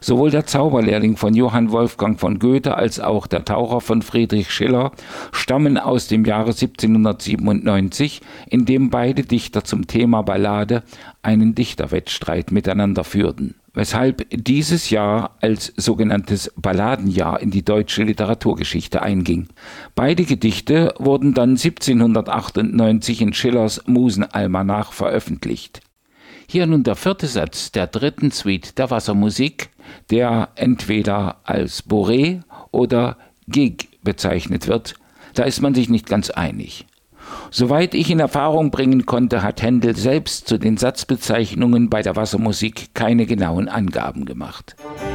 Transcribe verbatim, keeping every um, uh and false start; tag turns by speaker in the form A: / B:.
A: Sowohl der Zauberlehrling von Johann Wolfgang von Goethe als auch der Taucher von Friedrich Schiller stammen aus dem Jahre siebzehnhundertsiebenundneunzig, in dem beide Dichter zum Thema Ballade einen Dichterwettstreit miteinander führten, weshalb dieses Jahr als sogenanntes Balladenjahr in die deutsche Literaturgeschichte einging. Beide Gedichte wurden dann siebzehnhundertachtundneunzig in Schillers Musenalmanach veröffentlicht. Hier nun der vierte Satz der dritten Suite der Wassermusik, der entweder als Bourrée oder Gig bezeichnet wird. Da ist man sich nicht ganz einig. Soweit ich in Erfahrung bringen konnte, hat Händel selbst zu den Satzbezeichnungen bei der Wassermusik keine genauen Angaben gemacht.